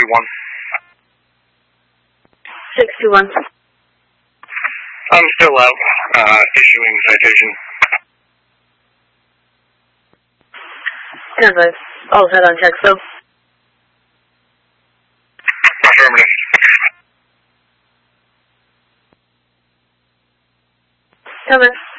621. 621. I'm still out, issuing citation. Kind of all head on check, so. Affirmative. Coming.